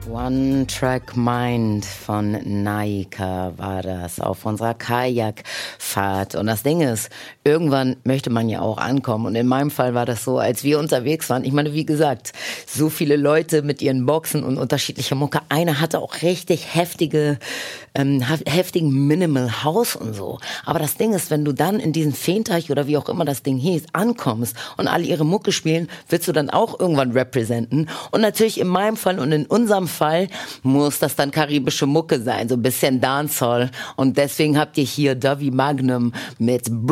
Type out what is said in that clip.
One Track Mind von Naika war das auf unserer Kajakfahrt. Und das Ding ist, irgendwann möchte man ja auch ankommen. Und in meinem Fall war das so, als wir unterwegs waren. Ich meine, wie gesagt, so viele Leute mit ihren Boxen und unterschiedlicher Mucke. Einer hatte auch richtig heftigen Minimal House und so. Aber das Ding ist, wenn du dann in diesen Feenteich oder wie auch immer das Ding hieß, ankommst und alle ihre Mucke spielen, willst du dann auch irgendwann representen. Und natürlich in meinem Fall und in unserem Fall muss das dann karibische Mucke sein, so ein bisschen Dancehall. Und deswegen habt ihr hier Dovey Magnum mit